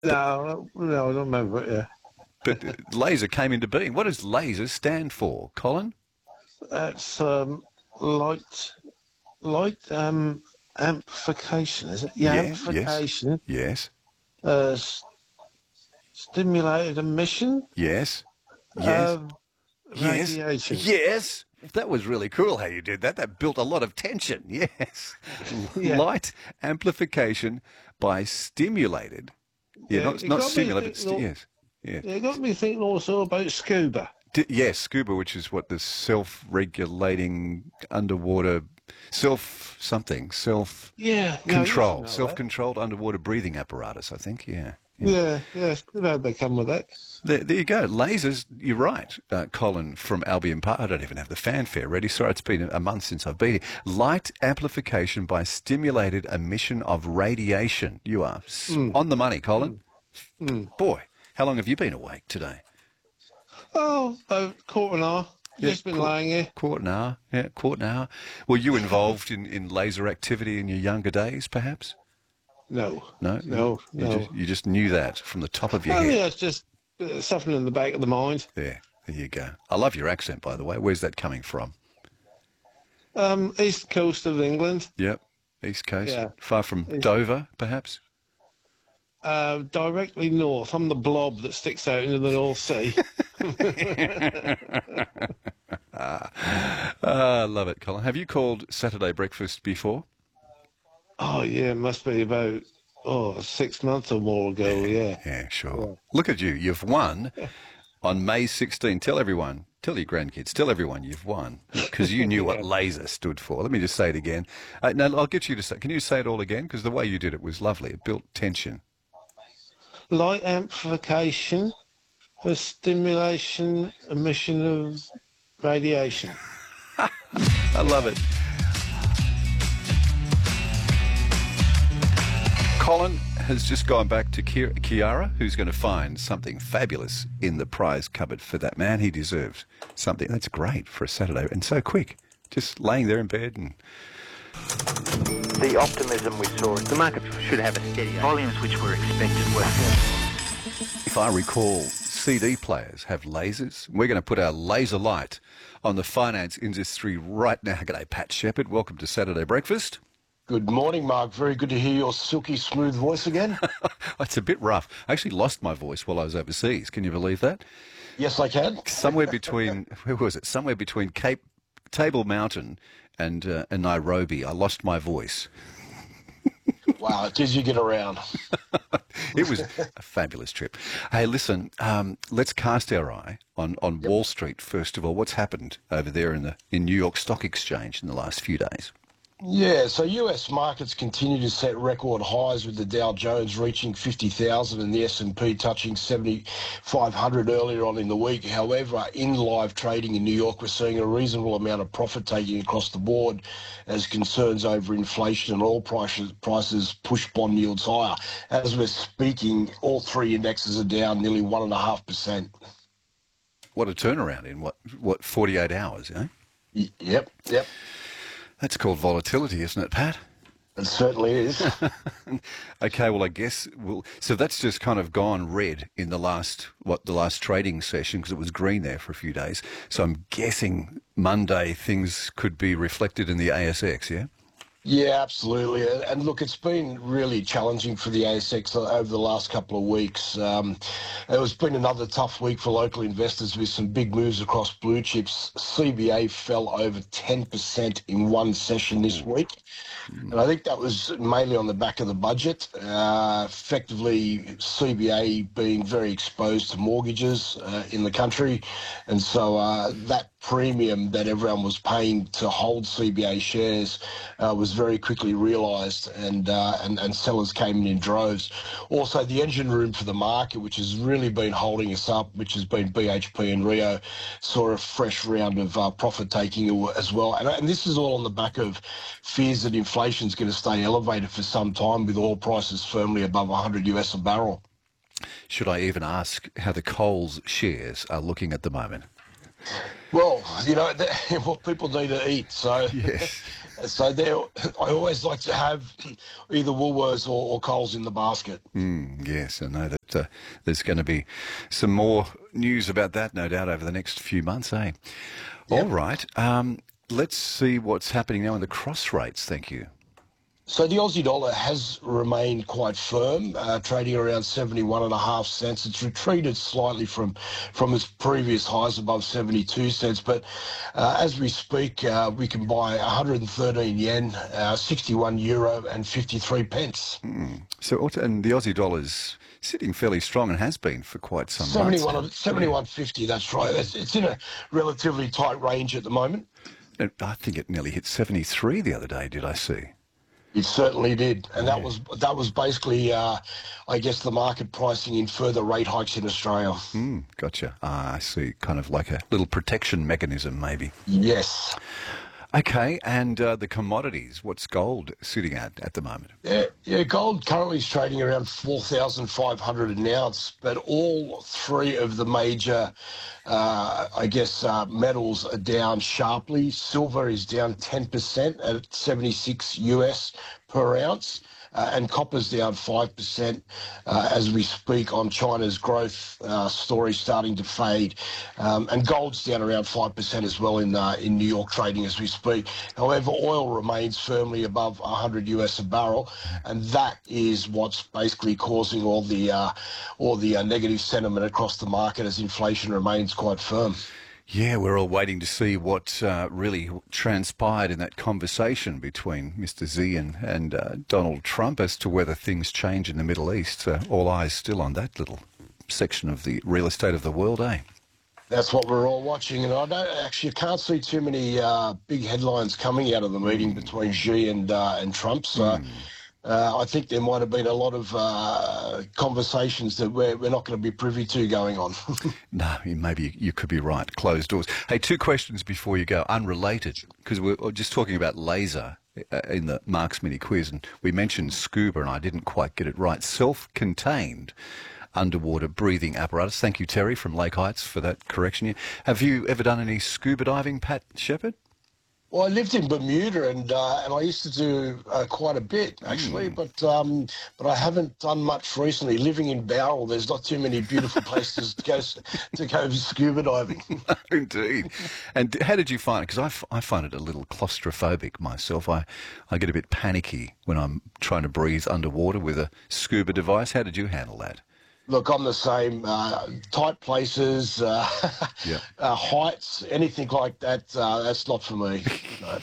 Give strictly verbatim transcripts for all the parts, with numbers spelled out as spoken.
No, no, I don't remember it. Yeah, But laser came into being. What does laser stand for, Colin? that's um, light, light um, amplification. Is it? Yeah, Yeah, yes, amplification. yes, Uh, s- stimulated emission yes, yes, of yes, radiation. yes. That was really cool how you did that. That built a lot of tension. Yes. Yeah, Light amplification by stimulated. Yeah, yeah. not It not got me stimulated, but thinking. st- al- yes. Yeah. It got me thinking also about scuba. D- yes, scuba, which is what the self-regulating underwater self something, self Yeah, yeah. I used to control, know that. self-controlled underwater breathing apparatus, I think. Yeah. Yeah. Yeah, yeah. Good how they come with that. There, there you go. Lasers, you're right, uh, Colin from Albion Park. I don't even have the fanfare ready. Sorry, it's been a month since I've been here. Light amplification by stimulated emission of radiation. You are s- Mm, on the money, Colin. mm, mm. Boy, how long have you been awake today? Oh, about quarter an hour. Yeah, Just been quarter, lying here. quarter an hour. Yeah, quarter an hour. Were you involved in, in laser activity in your younger days, perhaps? No, No, you, no, you no. just you just knew that from the top of your I think head. that's just uh, something in the back of the mind. There, there you go. I love your accent, by the way. Where's that coming from? Um, east coast of England. Yep, East Coast, Yeah. far from East- Dover, perhaps. Uh, directly north. I'm the blob that sticks out into the North Sea. Ah, I love it, Colin. Have you called Saturday Breakfast before? Oh yeah, it must be about oh six months or more ago. Yeah. Yeah, sure. Yeah. Look at you. You've won on May sixteenth. Tell everyone, tell your grandkids, tell everyone you've won because you knew what Yeah. laser stood for. Let me just say it again. Uh, no, I'll get you to say. Can you say it all again? Because the way you did it was lovely. It built tension. Light amplification for stimulation emission of radiation. I love it. Colin has just gone back to Ki- Kiara, who's going to find something fabulous in the prize cupboard for that man. He deserves something. That's great for a Saturday and so quick. Just laying there in bed and The optimism we saw, the market should have a steady volumes which were expected were. if I recall, C D players have lasers. We're going to put our laser light on the finance industry right now. G'day, Pat Shepherd. Welcome to Saturday Breakfast. Good morning, Mark. Very good to hear your silky smooth voice again. It's a bit rough. I actually lost my voice while I was overseas. Can you believe that? Yes, I can. Somewhere between, where was it? Somewhere between Cape Table Mountain and, uh, and Nairobi. I lost my voice. Wow, it is you get around. It was a fabulous trip. Hey, listen, um, let's cast our eye on, on Wall Street first of all. What's happened over there in the in New York Stock Exchange in the last few days? Yeah, so U S markets continue to set record highs with the Dow Jones reaching fifty thousand and the S and P touching seventy-five hundred earlier on in the week. However, in live trading in New York, we're seeing a reasonable amount of profit taking across the board as concerns over inflation and oil prices, prices push bond yields higher. As we're speaking, all three indexes are down nearly one point five percent. What a turnaround in, what, what forty-eight hours, eh? Y- Yep, yep, That's called volatility, isn't it, Pat? it certainly is. Okay, well, I guess we'll, so that's just kind of gone red in the last what the last trading session because it was green there for a few days. So I'm guessing Monday things could be reflected in the A S X, yeah. Yeah, absolutely. And look, it's been really challenging for the A S X over the last couple of weeks. Um, it has been another tough week for local investors with some big moves across blue chips. C B A fell over ten percent in one session this week. And I think that was mainly on the back of the budget. Uh, effectively, C B A being very exposed to mortgages uh, in the country. And so uh, that premium that everyone was paying to hold C B A shares uh, was very quickly realised, and, uh, and and sellers came in in droves. Also, the engine room for the market, which has really been holding us up, which has been B H P and Rio, saw a fresh round of uh, profit taking as well. And, and this is all on the back of fears that inflation is going to stay elevated for some time, with oil prices firmly above one hundred US a barrel. Should I even ask how the Coles shares are looking at the moment? Well, you know, well, people need to eat, so Yes. So there, I always like to have either Woolworths or, or Coles in the basket. Mm, yes, I know that uh, there's going to be some more news about that, no doubt, over the next few months, eh? Yep. All right. Um, let's see what's happening now in the cross rates. Thank you. So the Aussie dollar has remained quite firm, uh, trading around seventy-one and a half cents. It's retreated slightly from from its previous highs above seventy-two cents. But uh, as we speak, uh, we can buy one hundred thirteen yen, uh, sixty-one euro and fifty-three pence. Mm. So, and the Aussie dollar's sitting fairly strong and has been for quite some seventy-one, months. seventy-one fifty, that's right. It's, it's in a relatively tight range at the moment. I think it nearly hit seventy-three the other day, did I see? It certainly did, and that was that was basically, uh, I guess, the market pricing in further rate hikes in Australia. Mm, gotcha. Ah, I see. Kind of like a little protection mechanism, maybe. Yes. Okay, and uh, the commodities, what's gold sitting at at the moment? Yeah, yeah. Gold currently is trading around four thousand five hundred an ounce, but all three of the major, uh, I guess, uh, metals are down sharply. Silver is down ten percent at seventy-six U S per ounce. Uh, and copper's down five percent uh, as we speak on China's growth uh, story starting to fade. Um, and gold's down around five percent as well in uh, in New York trading as we speak. However, oil remains firmly above one hundred U S a barrel, and that is what's basically causing all the, uh, all the uh, negative sentiment across the market as inflation remains quite firm. Yeah, we're all waiting to see what uh, really transpired in that conversation between Mister Xi and, and uh, Donald Trump as to whether things change in the Middle East. Uh, all eyes still on that little section of the real estate of the world, eh? That's what we're all watching, and I don't actually can't see too many uh, big headlines coming out of the meeting between Xi and uh, and Trump. So. Mm. Uh, I think there might have been a lot of uh, conversations that we're, we're not going to be privy to going on. No, maybe you could be right. Closed doors. Hey, two questions before you go, unrelated, because we're just talking about laser in the Mark's Mini Quiz, and we mentioned scuba, and I didn't quite get it right. Self-contained underwater breathing apparatus. Thank you, Terry, from Lake Heights, for that correction. Have you ever done any scuba diving, Pat Shepherd? Well, I lived in Bermuda, and uh, and I used to do uh, quite a bit actually, mm. but um, but I haven't done much recently. Living in Bowral, there's not too many beautiful places to go to go scuba diving. Indeed. And how did you find it? Because I, f- I find it a little claustrophobic myself. I I get a bit panicky when I'm trying to breathe underwater with a scuba device. How did you handle that? Look, I'm the same. Uh, tight places, uh, yeah. uh, heights, anything like that, uh, that's not for me. No.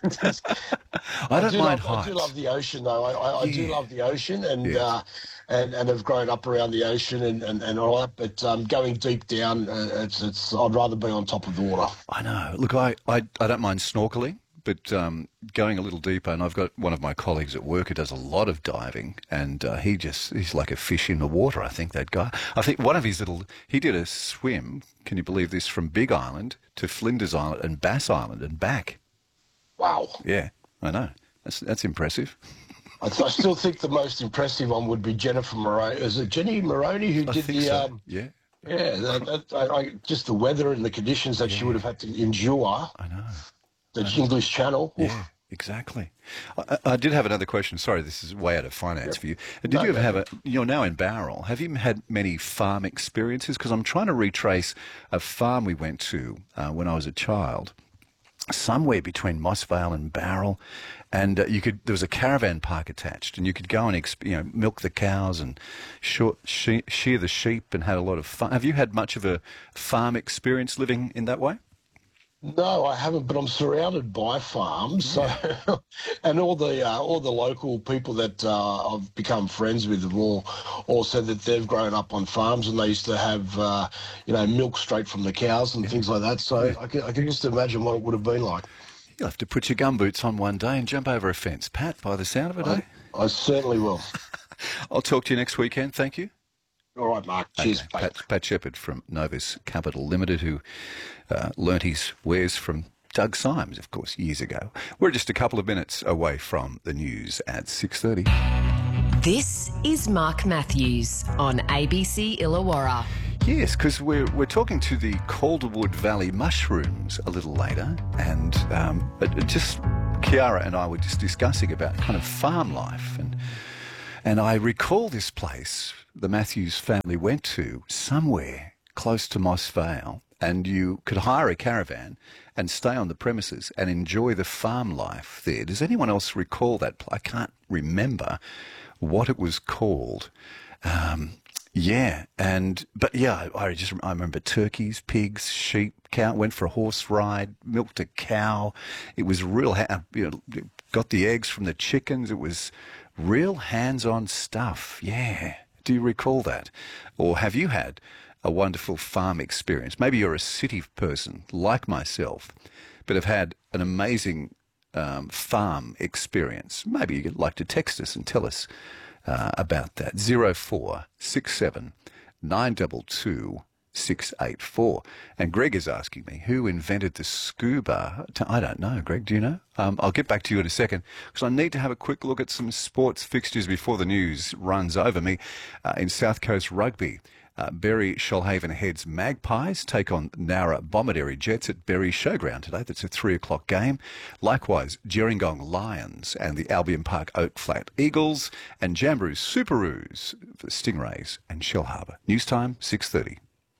I don't I do mind love, heights. I do love the ocean, though. I, I, I yeah. do love the ocean and, yeah. uh, and and have grown up around the ocean and, and, and all that. But um, going deep down, uh, it's, it's, I'd rather be on top of the water. I know. Look, I, I, I don't mind snorkeling. But um, going a little deeper, and I've got one of my colleagues at work who does a lot of diving, and uh, he just, he's like a fish in the water, I think, that guy. I think one of his little, he did a swim, can you believe this, from Big Island to Flinders Island and Bass Island and back. Wow. Yeah, I know. That's that's impressive. I, I still think the most impressive one would be Jennifer Moroney. Is it Jenny Moroney who I did think the... So. Um, yeah. Yeah, that, that, I, I, just the weather and the conditions that yeah. she would have had to endure. I know. The English Channel. Yeah, Oof. Exactly. I, I did have another question. Sorry, this is way out of finance yep. for you. Did no, you ever no, have a, you're now in Bowral, have you had many farm experiences? Because I'm trying to retrace a farm we went to uh, when I was a child, somewhere between Moss Vale and Bowral, and uh, you could there was a caravan park attached, and you could go and exp, you know milk the cows and short, she, shear the sheep and had a lot of fun. Have you had much of a farm experience living in that way? No, I haven't, but I'm surrounded by farms, so and all the uh, all the local people that uh, I've become friends with have all all said that they've grown up on farms and they used to have uh, you know milk straight from the cows and yeah. things like that. So yeah. I can I can just imagine what it would have been like. You'll have to put your gumboots on one day and jump over a fence, Pat. By the sound of it, I, eh? I certainly will. I'll talk to you next weekend. Thank you. All right, Mark. Cheers. Okay. Pat, Pat Shepherd from Novus Capital Limited, who uh, learnt his wares from Doug Symes, of course, years ago. We're just a couple of minutes away from the news at six thirty. This is Mark Matthews on A B C Illawarra. Yes, because we're, we're talking to the Calderwood Valley mushrooms a little later, and um, it, it just Kiara and I were just discussing about kind of farm life, and and I recall this place the Matthews family went to somewhere close to Moss Vale, and you could hire a caravan and stay on the premises and enjoy the farm life there. Does anyone else recall that? I can't remember what it was called. Um, yeah, and but yeah, I, I just I remember turkeys, pigs, sheep, cow. Went for a horse ride, milked a cow. It was real. Ha- you know, got the eggs from the chickens. It was real hands-on stuff. Yeah. Do you recall that, or have you had a wonderful farm experience? Maybe you're a city person like myself, but have had an amazing um, farm experience. Maybe you'd like to text us and tell us uh, about that. zero four six seven nine two two six eight four. And Greg is asking me, who invented the scuba? I don't know, Greg, do you know? Um, I'll get back to you in a second, because I need to have a quick look at some sports fixtures before the news runs over me. Uh, in South Coast Rugby, uh, Berry Shoalhaven Heads Magpies take on Nowra Bomaderry Jets at Berry Showground today. That's a three o'clock game. Likewise, Gerringong Lions and the Albion Park Oak Flat Eagles, and Jamboree Superoos for the Stingrays and Shellharbour. News time, six thirty.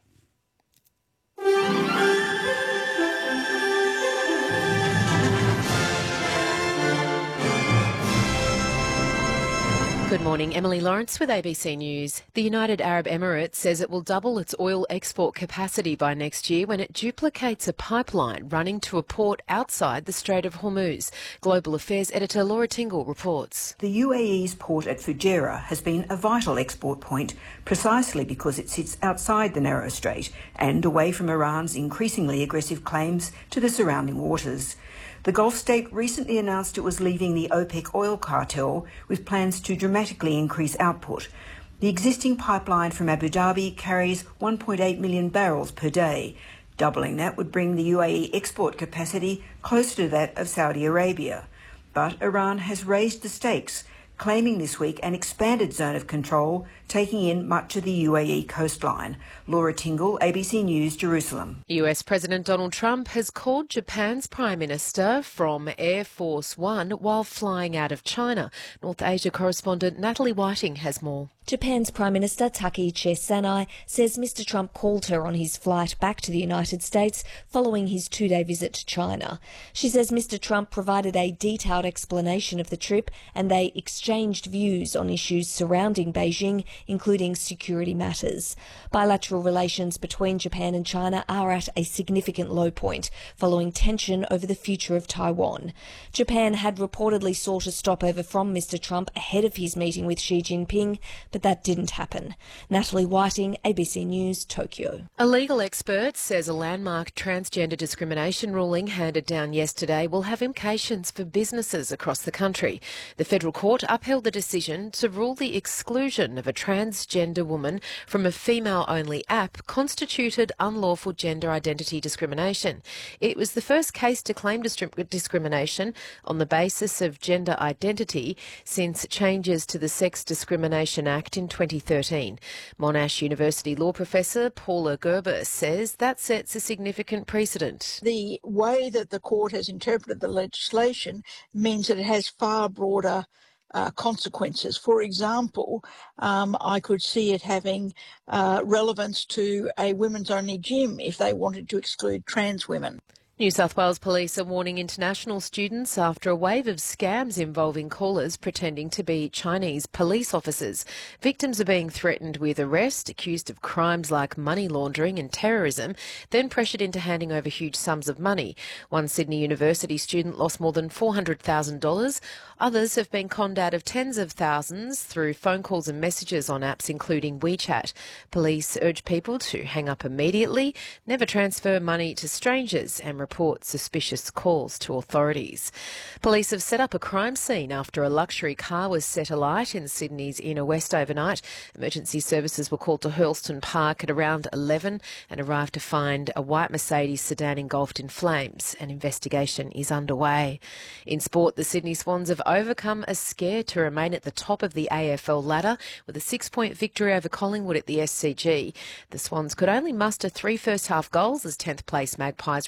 Good morning, Emily Lawrence with A B C News. The United Arab Emirates says it will double its oil export capacity by next year when it duplicates a pipeline running to a port outside the Strait of Hormuz. Global Affairs editor Laura Tingle reports. The U A E's port at Fujairah has been a vital export point precisely because it sits outside the narrow strait and away from Iran's increasingly aggressive claims to the surrounding waters. The Gulf state recently announced it was leaving the OPEC oil cartel with plans to dramatically increase output. The existing pipeline from Abu Dhabi carries one point eight million barrels per day. Doubling that would bring the U A E export capacity closer to that of Saudi Arabia. But Iran has raised the stakes, claiming this week an expanded zone of control, taking in much of the U A E coastline. Laura Tingle, A B C News, Jerusalem. U S President Donald Trump has called Japan's Prime Minister from Air Force One while flying out of China. North Asia correspondent Natalie Whiting has more. Japan's Prime Minister Takaichi Sanai says Mister Trump called her on his flight back to the United States following his two-day visit to China. She says Mister Trump provided a detailed explanation of the trip and they exchanged views on issues surrounding Beijing, including security matters. Bilateral relations between Japan and China are at a significant low point following tension over the future of Taiwan. Japan had reportedly sought a stopover from Mister Trump ahead of his meeting with Xi Jinping, but that didn't happen. Natalie Whiting, A B C News, Tokyo. A legal expert says a landmark transgender discrimination ruling handed down yesterday will have implications for businesses across the country. The federal court upheld the decision to rule the exclusion of a transgender woman from a female-only app constituted unlawful gender identity discrimination. It was the first case to claim distri- discrimination on the basis of gender identity since changes to the Sex Discrimination Act in twenty thirteen. Monash University law professor Paula Gerber says that sets a significant precedent. The way that the court has interpreted the legislation means that it has far broader Uh, consequences. For example, um, I could see it having uh, relevance to a women's-only gym if they wanted to exclude trans women. New South Wales Police are warning international students after a wave of scams involving callers pretending to be Chinese police officers. Victims are being threatened with arrest, accused of crimes like money laundering and terrorism, then pressured into handing over huge sums of money. One Sydney University student lost more than four hundred thousand dollars. Others have been conned out of tens of thousands through phone calls and messages on apps including WeChat. Police urge people to hang up immediately, never transfer money to strangers and report suspicious calls to authorities. Police have set up a crime scene after a luxury car was set alight in Sydney's inner west overnight. Emergency services were called to Hurlston Park at around eleven and arrived to find a white Mercedes sedan engulfed in flames. An investigation is underway. In sport, the Sydney Swans have overcome a scare to remain at the top of the A F L ladder with a six-point victory over Collingwood at the S C G. The Swans could only muster three first-half goals as tenth place Magpies raced out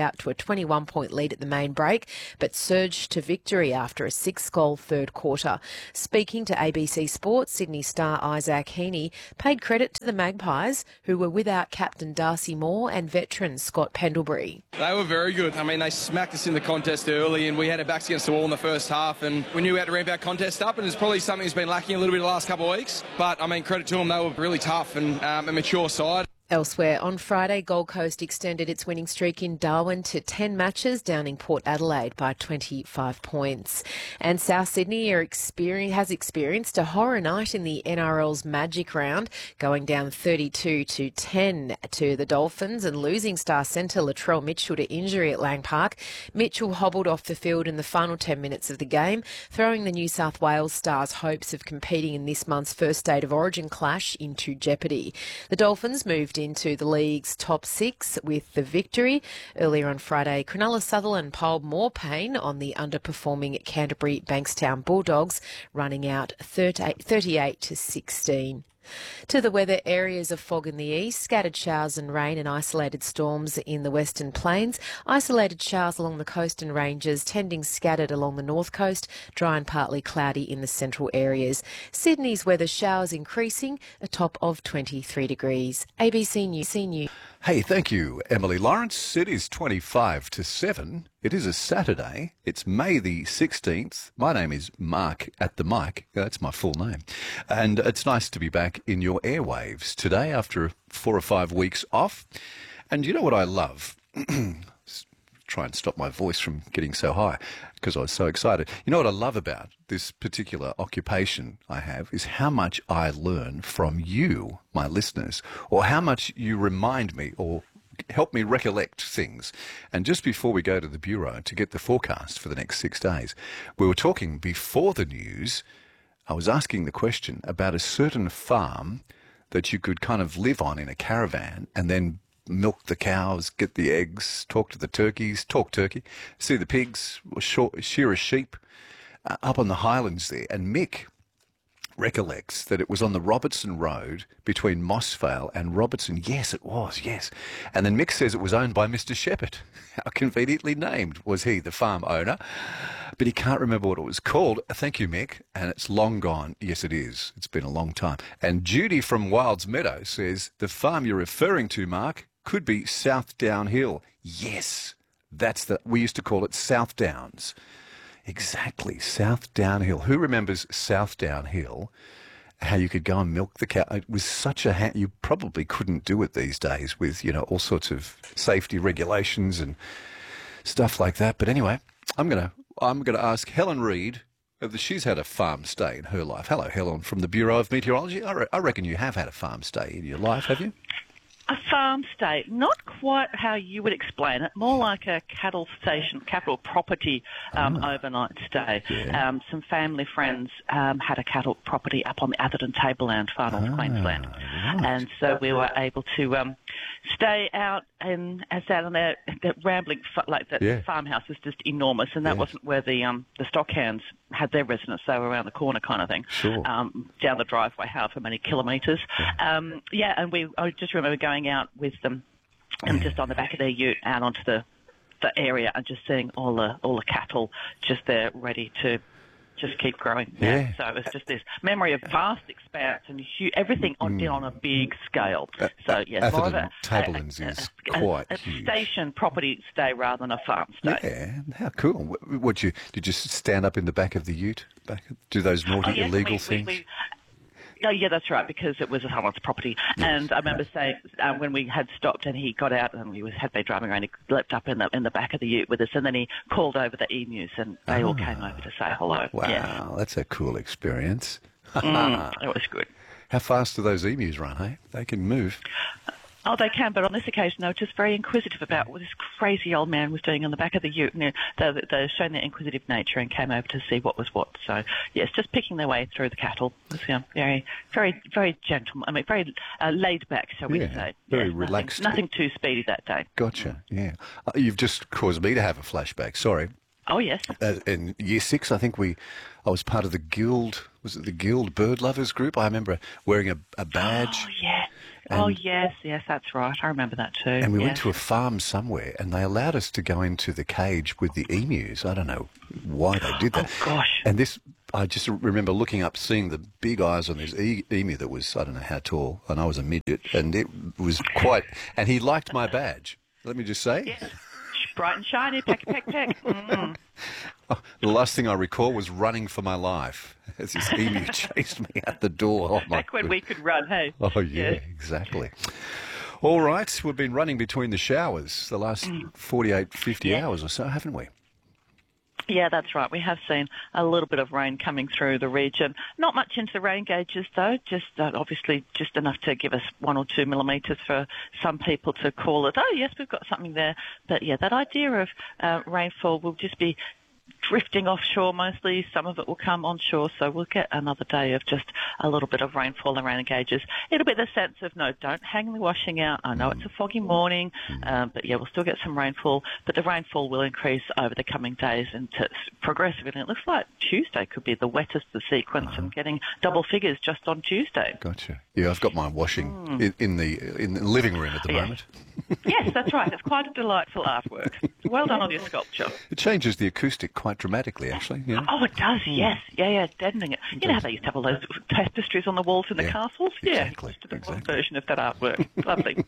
out to a twenty-one point lead at the main break, but surged to victory after a six-goal third quarter. Speaking to A B C Sports, Sydney star Isaac Heaney paid credit to the Magpies, who were without captain Darcy Moore and veteran Scott Pendlebury. They were very good. I mean, they smacked us in the contest early and we had our backs against the wall in the first half, and we knew we had to ramp our contest up, and it's probably something that's been lacking a little bit the last couple of weeks. But, I mean, credit to them, they were really tough and um, a mature side. Elsewhere on Friday, Gold Coast extended its winning streak in Darwin to ten matches, downing Port Adelaide by twenty-five points. And South Sydney are experience, has experienced a horror night in the N R L's Magic Round, going down thirty-two to ten to the Dolphins and losing star centre Latrell Mitchell to injury at Lang Park. Mitchell hobbled off the field in the final ten minutes of the game, throwing the New South Wales Stars' hopes of competing in this month's first State of Origin clash into jeopardy. The Dolphins moved into the league's top six with the victory. Earlier on Friday, Cronulla Sutherland piled more pain on the underperforming Canterbury Bankstown Bulldogs, running out thirty-eight to sixteen. To the weather, areas of fog in the east, scattered showers and rain and isolated storms in the western plains, isolated showers along the coast and ranges, tending scattered along the north coast, dry and partly cloudy in the central areas. Sydney's weather, showers increasing, a top of twenty-three degrees. A B C News. News. Hey, thank you, Emily Lawrence. It is twenty-five to seven. It is a Saturday. It's May the sixteenth. My name is Mark at the mic. That's my full name. And it's nice to be back in your airwaves today after four or five weeks off. And you know what I love? Try and stop my voice from getting so high because I was so excited. You know what I love about this particular occupation I have is how much I learn from you, my listeners, or how much you remind me or help me recollect things. And just before we go to the Bureau to get the forecast for the next six days, we were talking before the news. I was asking the question about a certain farm that you could kind of live on in a caravan and then milk the cows, get the eggs, talk to the turkeys, talk turkey, see the pigs, shear a sheep uh, up on the highlands there. And Mick recollects that it was on the Robertson Road between Mossvale and Robertson. Yes, it was, yes. And then Mick says it was owned by Mister Shepherd. How conveniently named was he, the farm owner? But he can't remember what it was called. Thank you, Mick. And it's long gone. Yes, it is. It's been a long time. And Judy from Wilds Meadow says, the farm you're referring to, Mark, could be South Downhill. Yes, that's the, we used to call it South Downs. Exactly, South Downhill. Who remembers South Downhill? How you could go and milk the cow. It was such a, ha- you probably couldn't do it these days with, you know, all sorts of safety regulations and stuff like that. But anyway, I'm going to, I'm going to ask Helen Reid. She's had a farm stay in her life. Hello, Helen, from the Bureau of Meteorology. I, re- I reckon you have had a farm stay in your life, have you? A farm stay, not quite how you would explain it, more like a cattle station, capital property um, oh. overnight stay. Yeah. Um, some family friends um, had a cattle property up on the Atherton Tableland, far north oh, Queensland. Right. And so we were able to um, stay out and as out on that, that rambling, like that yeah. farmhouse was just enormous, and that yeah. wasn't where the um, the stockhounds had their residence. They were around the corner kind of thing, sure. um, down the driveway, however many kilometres. Yeah. Um, yeah, and we I just remember going out with them and just on the back of their ute out onto the the area and just seeing all the all the cattle just there ready to just keep growing. Yeah. yeah. So it was just this memory of vast expanse and huge, everything on, mm. on a big scale. Uh, so yes, Atherton more of a, Tablelands a, is a, quite a, a huge. Station property stay rather than a farm stay. Yeah, how cool. Would you did you stand up in the back of the ute? Back, do those naughty oh, yes, illegal we, things? We, we, Oh, yeah, that's right, because it was a someone's property. Yes. And I remember saying um, when we had stopped and he got out and we had been driving around, he leapt up in the in the back of the ute with us, and then he called over the emus and they oh. all came over to say hello. Wow, yeah. That's a cool experience. mm, it was good. How fast do those emus run, hey? They can move. Oh, they can, but on this occasion they were just very inquisitive about what this crazy old man was doing on the back of the ute. And they, they showed their inquisitive nature and came over to see what was what. So, yes, just picking their way through the cattle. It was yeah, very, very, very gentle. I mean, very uh, laid back, shall we yeah, say. Very yeah, relaxed. Nothing, nothing too speedy that day. Gotcha, yeah. Uh, you've just caused me to have a flashback, sorry. Oh, yes. Uh, in year six, I think we, I was part of the Guild, was it the Guild Bird Lovers group? I remember wearing a, a badge. Oh, yeah. oh, yes, yes, that's right. I remember that too. And we yes. went to a farm somewhere, and they allowed us to go into the cage with the emus. I don't know why they did that. Oh, gosh. And this, I just remember looking up, seeing the big eyes on this e- emu that was, I don't know how tall, and I was a midget, and it was quite, and he liked my badge, let me just say. Yes. Bright and shiny, peck, peck, peck. Mm. Oh, the last thing I recall was running for my life as this emu chased me out the door. Oh, my Back when goodness. we could run, hey? Oh, yeah, Yes. exactly. All right, we've been running between the showers the last forty-eight, fifty Yeah. hours or so, haven't we? Yeah, that's right. We have seen a little bit of rain coming through the region. Not much into the rain gauges, though, just uh, obviously just enough to give us one or two millimetres for some people to call it, oh, yes, we've got something there. But, yeah, that idea of uh, rainfall will just be drifting offshore mostly. Some of it will come onshore, so we'll get another day of just a little bit of rainfall around the gauges. It'll be the sense of, no, don't hang the washing out. I know it's a foggy morning, um, but yeah, we'll still get some rainfall, but the rainfall will increase over the coming days and to progressively. And it looks like Tuesday could be the wettest of the sequence and getting double figures just on Tuesday. Gotcha. Yeah, I've got mine washing in, in the in the living room at the Yeah. moment. Yes, that's right. It's quite a delightful artwork. Well done on your sculpture. It changes the acoustic quite dramatically, actually. You know? Oh, it does, yes. Yeah, yeah, deadening it. You know how they used to have all those tapestries on the walls in the Yeah, castles? exactly, Yeah, just a exactly. version of that artwork. Lovely.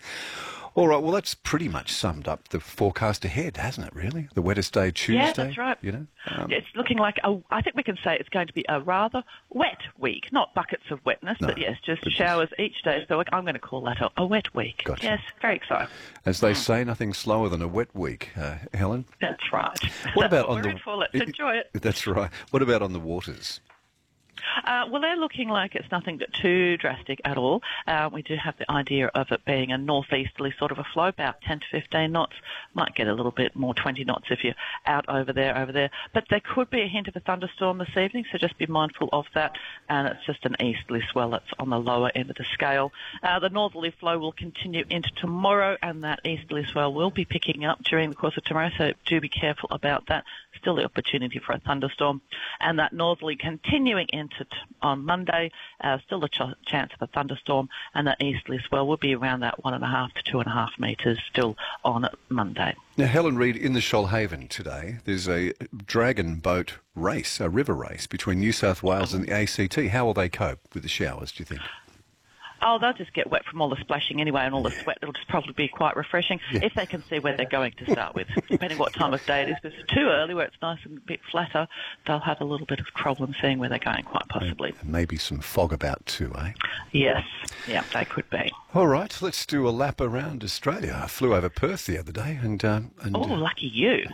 All right, well, that's pretty much summed up the forecast ahead, hasn't it, really? The wettest day Tuesday. Yeah, that's right. You know? Um, It's looking like, a, I think we can say it's going to be a rather wet week. Not buckets of wetness, No, but yes, just but just- showers each day. So I'm going to call that a, a wet week. Gotcha. Yes, very exciting. As they say, nothing slower than a wet week, uh, Helen. That's right. What That's about what on we're the? in for. Let's enjoy it. That's right. What about on the waters? Uh, well, they're looking like it's nothing too drastic at all. Uh, we do have the idea of it being a northeasterly sort of a flow, about ten to fifteen knots. Might get a little bit more, twenty knots if you're out over there, over there. But there could be a hint of a thunderstorm this evening, so just be mindful of that. And it's just an easterly swell that's on the lower end of the scale. Uh, the northerly flow will continue into tomorrow, and that easterly swell will be picking up during the course of tomorrow, so do be careful about that. Still the opportunity for a thunderstorm. And that northerly continuing into t- on Monday, uh, still a ch- chance of a thunderstorm, and that easterly swell will be around that one and a half to two and a half metres still on Monday. Now, Helen Reid, in the Shoalhaven today, there's a dragon boat race, a river race between New South Wales and the A C T. How will they cope with the showers, do you think? Oh, they'll just get wet from all the splashing anyway and all the sweat. It'll just probably be quite refreshing if they can see where they're going to start with. Depending what time of day it is. If it's too early where it's nice and a bit flatter, they'll have a little bit of problem seeing where they're going, quite possibly. And maybe some fog about too, eh? Yes, yeah, they could be. All right, let's do a lap around Australia. I flew over Perth the other day and, um, and Oh, uh, lucky you.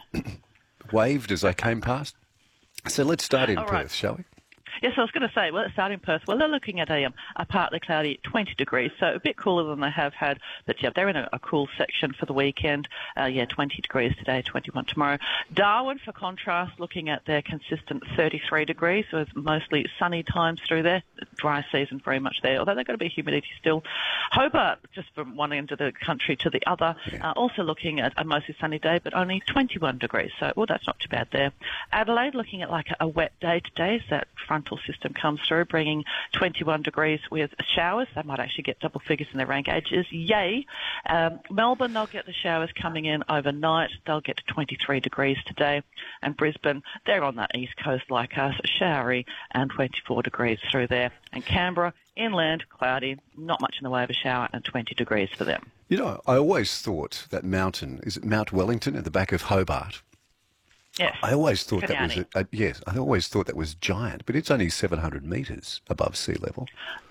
waved as I came past. So let's start in All Perth, right. shall we? Yes, I was going to say, well, it's starting in Perth. Well, they're looking at a, um, a partly cloudy twenty degrees, so a bit cooler than they have had. But, yeah, they're in a, a cool section for the weekend. Uh, yeah, twenty degrees today, twenty-one tomorrow. Darwin, for contrast, looking at their consistent thirty-three degrees, so it's mostly sunny times through there. Dry season very much there, although they've got a bit of humidity still. Hobart, just from one end of the country to the other, Yeah. uh, also looking at a mostly sunny day, but only twenty-one degrees. So, well, that's not too bad there. Adelaide, looking at like a, a wet day today as that frontal system comes through, bringing twenty-one degrees with showers. They might actually get double figures in their rain gauges. Yay. Um, Melbourne, they'll get the showers coming in overnight. They'll get to twenty-three degrees today. And Brisbane, they're on that east coast like us, showery and twenty-four degrees through there. And Canberra, inland, cloudy, not much in the way of a shower, and twenty degrees for them. You know, I always thought that mountain, is it Mount Wellington at the back of Hobart? Yes. I always thought that was, Kaneani. a, a, yes, I always thought that was giant, but it's only seven hundred metres above sea level.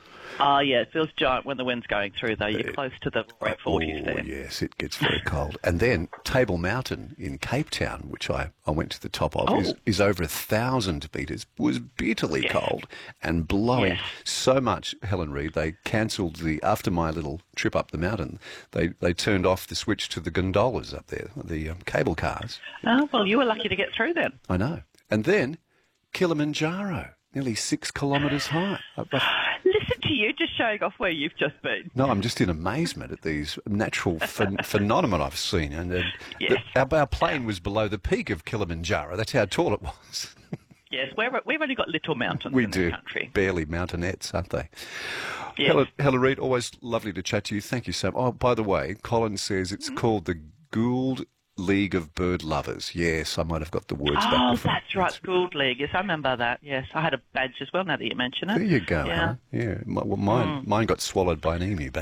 Oh, yeah, it feels giant when the wind's going through, though. You're close to the right forties oh, there. yes, it gets very cold. And then Table Mountain in Cape Town, which I, I went to the top of, is, Oh. is over a thousand metres, was bitterly Yes. cold and blowing Yes. so much, Helen Reid, they cancelled the, after my little trip up the mountain, they, they turned off the switch to the gondolas up there, the um, cable cars. Oh, well, you were lucky to get through then. I know. And then Kilimanjaro, nearly six kilometres high. Uh, uh, Listen to you just showing off where you've just been. No, I'm just in amazement at these natural ph- phenomena I've seen. And uh, Yes. the, our, our plane was below the peak of Kilimanjaro. That's how tall it was. Yes, we're, we've only got little mountains We in do. the country. Barely mountainettes, aren't they? Yes. Helen, Helen Reid, always lovely to chat to you. Thank you so much. Oh, by the way, Colin says it's called the Gould League of Bird Lovers. Yes, I might have got the words back Oh, before. that's right, Gould League. Yes, I remember that. Yes, I had a badge as well, now that you mention it. There you go. Yeah. Huh? Yeah. My, well, mine, Mm. mine got swallowed by an emu back